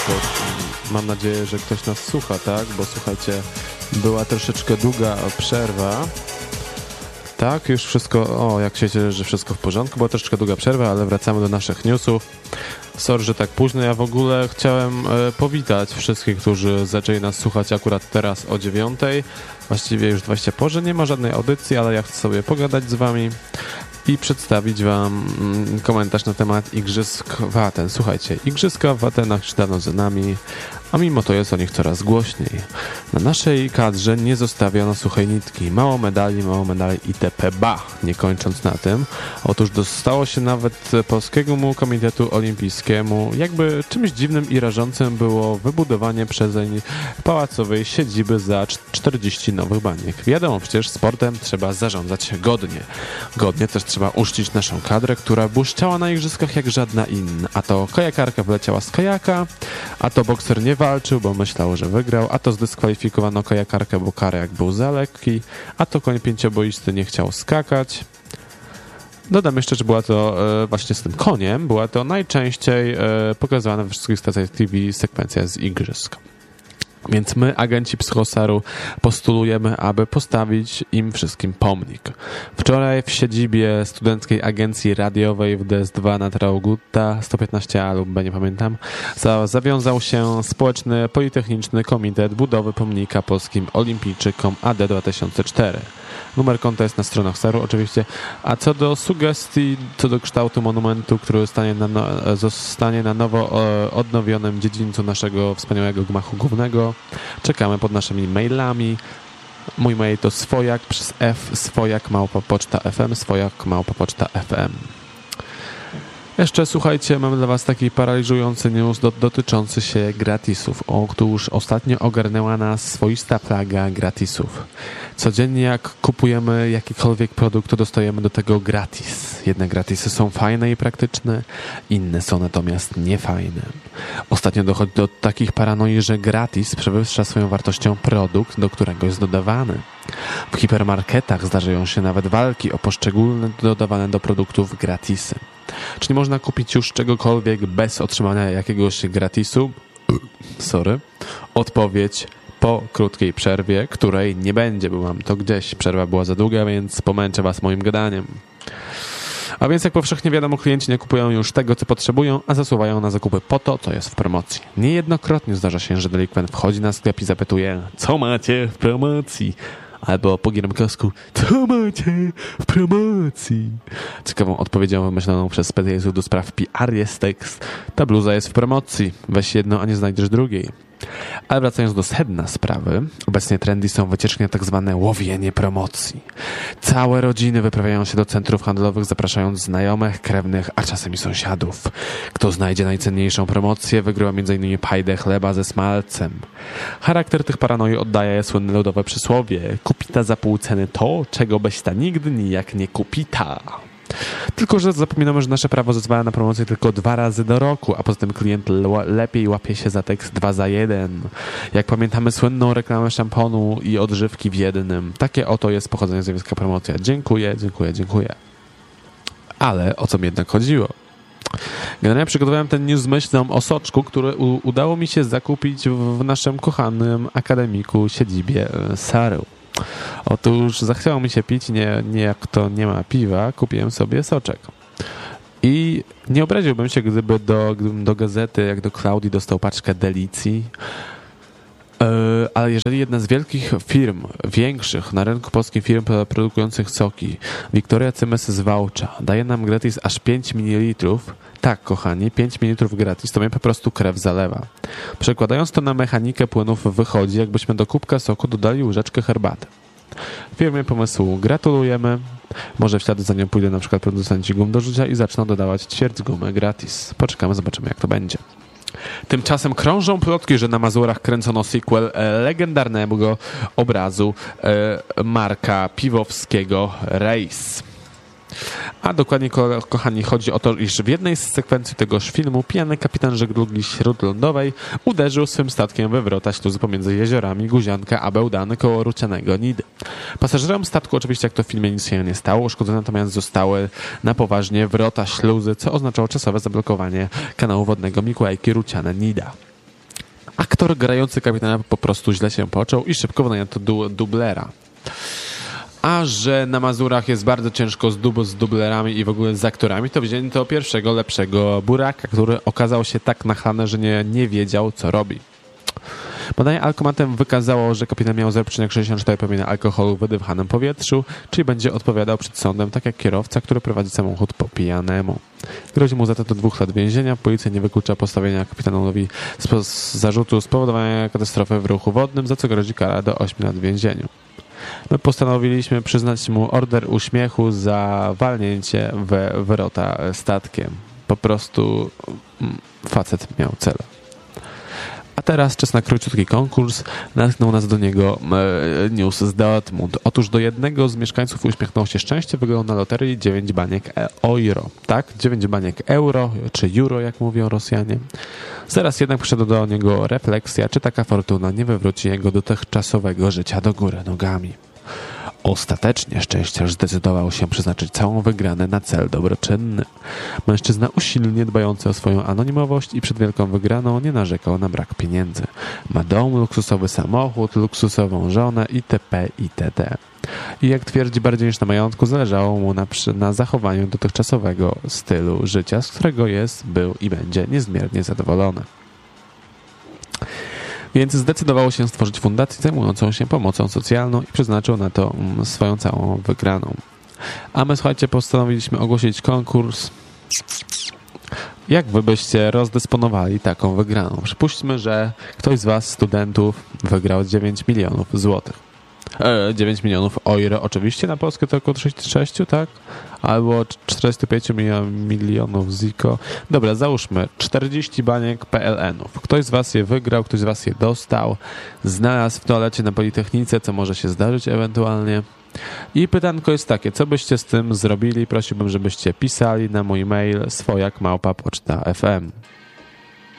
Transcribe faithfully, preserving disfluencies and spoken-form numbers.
Mam nadzieję, że ktoś nas słucha, tak? Bo słuchajcie, była troszeczkę długa przerwa. Tak, już wszystko, o, jak się cieszę, że wszystko w porządku. Była troszeczkę długa przerwa, ale wracamy do naszych newsów. Sorry, że tak późno. Ja w ogóle chciałem e, powitać wszystkich, którzy zaczęli nas słuchać akurat teraz o dziewiątej. Właściwie już dwadzieścia po, że nie ma żadnej audycji, ale ja chcę sobie pogadać z wami i przedstawić wam mm, komentarz na temat Igrzysk w Aten. Słuchajcie, Igrzyska w Atenach już dawno za nami, a mimo to jest o nich coraz głośniej. Na naszej kadrze nie zostawiono suchej nitki. Mało medali, mało medali itp. Ba, nie kończąc na tym. Otóż dostało się nawet Polskiemu Komitetu Olimpijskiemu. Jakby czymś dziwnym i rażącym było wybudowanie przezeń pałacowej siedziby za czterdzieści nowych baniek. Wiadomo, przecież sportem trzeba zarządzać godnie. Godnie też trzeba uczcić naszą kadrę, która błyszczała na igrzyskach jak żadna inna. A to kajakarka wyleciała z kajaka, a to bokser nie walczył, bo myślał, że wygrał, a to zdyskwalifikowano kajakarkę, bo karek był za lekki, a to koń pięcioboisty nie chciał skakać. Dodam jeszcze, że była to e, właśnie z tym koniem, była to najczęściej e, pokazywana we wszystkich stacjach T V sekwencja z igrzysk. Więc my, agenci Psychosaru, postulujemy, aby postawić im wszystkim pomnik. Wczoraj w siedzibie Studenckiej Agencji Radiowej w D S dwa na Traugutta sto piętnaście A lub B, nie pamiętam, za, zawiązał się Społeczny Politechniczny Komitet Budowy Pomnika Polskim Olimpijczykom A D dwa tysiące cztery. Numer konta jest na stronach Saru oczywiście. A co do sugestii, co do kształtu monumentu, który zostanie na, no, zostanie na nowo o, odnowionym dziedzińcu naszego wspaniałego gmachu głównego, czekamy pod naszymi mailami. Mój mail to swojak przez F, swojak małpa poczta fm, swojak małpa poczta fm. Jeszcze słuchajcie, mamy dla was taki paraliżujący news do, dotyczący się gratisów. Otóż ostatnio ogarnęła nas swoista plaga gratisów. Codziennie jak kupujemy jakikolwiek produkt, to dostajemy do tego gratis. Jedne gratisy są fajne i praktyczne, inne są natomiast niefajne. Ostatnio dochodzi do takich paranoi, że gratis przewyższa swoją wartością produkt, do którego jest dodawany. W hipermarketach zdarzają się nawet walki o poszczególne dodawane do produktów gratisy. Czy nie można kupić już czegokolwiek bez otrzymania jakiegoś gratisu? Sorry. Odpowiedź po krótkiej przerwie, której nie będzie, bo mam to gdzieś. Przerwa była za długa, więc pomęczę was moim gadaniem. A więc jak powszechnie wiadomo, klienci nie kupują już tego, co potrzebują, a zasuwają na zakupy po to, co jest w promocji. Niejednokrotnie zdarza się, że delikwent wchodzi na sklep i zapytuje: co macie w promocji? Albo po giermkowsku: co macie w promocji? Ciekawą odpowiedzią wymyśloną przez specjalistów do spraw P R jest tekst: ta bluza jest w promocji, weź jedną, a nie znajdziesz drugiej. Ale wracając do sedna sprawy, obecnie trendy są wycieczki na tak zwane łowienie promocji. Całe rodziny wyprawiają się do centrów handlowych, zapraszając znajomych, krewnych, a czasem i sąsiadów. Kto znajdzie najcenniejszą promocję, wygrywa między innymi pajdę chleba ze smalcem. Charakter tych paranoi oddaje słynne ludowe przysłowie: kupita za pół ceny to, czego byś ta nigdy nijak nie kupita. Tylko że zapominamy, że nasze prawo zezwala na promocję tylko dwa razy do roku, a poza tym klient lepiej łapie się za tekst dwa za jeden. Jak pamiętamy słynną reklamę szamponu i odżywki w jednym. Takie oto jest pochodzenie zjawiska promocja. Dziękuję, dziękuję, dziękuję. Ale o co mi jednak chodziło? Generalnie przygotowałem ten news z myślą o soczku, który u- udało mi się zakupić w naszym kochanym akademiku siedzibie Saru. Otóż zachciało mi się pić, nie, nie jak to nie ma piwa, kupiłem sobie soczek. I nie obraziłbym się, gdyby do, gdybym do gazety, jak do Klaudii, dostał paczkę Delicji. Yy, ale jeżeli jedna z wielkich firm, większych na rynku polskich firm produkujących soki, Victoria Cymys z Wałcza, daje nam gratis aż pięć mililitrów, tak kochani, pięć mililitrów gratis, to mnie po prostu krew zalewa. Przekładając to na mechanikę płynów, wychodzi, jakbyśmy do kubka soku dodali łyżeczkę herbaty. Firmie pomysłu gratulujemy. Może w ślad za nią pójdą na przykład producenci gum do rzucia i zaczną dodawać ćwierć gumy gratis. Poczekamy, zobaczymy jak to będzie. Tymczasem krążą plotki, że na Mazurach kręcono sequel e, legendarnego obrazu e, Marka Piwowskiego Race. A dokładnie, ko- kochani, chodzi o to, iż w jednej z sekwencji tegoż filmu pijany kapitan żeglugi śródlądowej uderzył swym statkiem we wrota śluzy pomiędzy jeziorami Guzianka a Bełdany koło Rucianego Nidy. Pasażerom statku oczywiście, jak to w filmie, nic się nie stało, uszkodzone natomiast zostały na poważnie wrota śluzy, co oznaczało czasowe zablokowanie kanału wodnego Mikołajki Ruciane Nida. Aktor grający kapitana po prostu źle się począł i szybko wynajęto du- dublera. A że na Mazurach jest bardzo ciężko z, dub- z dublerami i w ogóle z aktorami, to wzięto pierwszego, lepszego buraka, który okazał się tak nachlany, że nie, nie wiedział, co robi. Badanie alkomatem wykazało, że kapitan miał zero przecinek sześćdziesiąt cztery promila alkoholu w wydychanym powietrzu, czyli będzie odpowiadał przed sądem tak jak kierowca, który prowadzi samochód po pijanemu. Grozi mu za to do dwóch lat więzienia. Policja nie wyklucza postawienia kapitanowi z, z zarzutu spowodowania katastrofy w ruchu wodnym, za co grozi kara do ośmiu lat w więzieniu. My postanowiliśmy przyznać mu order uśmiechu za walnięcie w wyrota statkiem. Po prostu facet miał cel. A teraz czas na króciutki konkurs. Natknął nas do niego e, news z Dortmund. Otóż do jednego z mieszkańców uśmiechnęło się szczęście, wygrał na loterii dziewięć baniek euro. Tak? dziewięć baniek euro, czy euro, jak mówią Rosjanie. Zaraz jednak przyszedł do niego refleksja, czy taka fortuna nie wywróci jego dotychczasowego życia do góry nogami. Ostatecznie szczęściarz zdecydował się przeznaczyć całą wygraną na cel dobroczynny. Mężczyzna usilnie dbający o swoją anonimowość i przed wielką wygraną nie narzekał na brak pieniędzy. Ma dom, luksusowy samochód, luksusową żonę itp. itd. I jak twierdzi, bardziej niż na majątku zależało mu na, na zachowaniu dotychczasowego stylu życia, z którego jest, był i będzie niezmiernie zadowolony. Więc zdecydowało się stworzyć fundację zajmującą się pomocą socjalną i przeznaczył na to swoją całą wygraną. A my, słuchajcie, postanowiliśmy ogłosić konkurs. Jak wy byście rozdysponowali taką wygraną? Przypuśćmy, że ktoś z was, studentów, wygrał dziewięć milionów złotych. E, dziewięć milionów euro, oczywiście na Polskę to około trzydzieści sześć, tak? Albo czterdzieści pięć milionów ziko. Dobra, załóżmy czterdzieści baniek P L N-ów. Ktoś z was je wygrał, ktoś z was je dostał, znalazł w toalecie na Politechnice, co może się zdarzyć ewentualnie. I pytanko jest takie, co byście z tym zrobili? Prosiłbym, żebyście pisali na mój mail swojak małpa poczta kropka f m.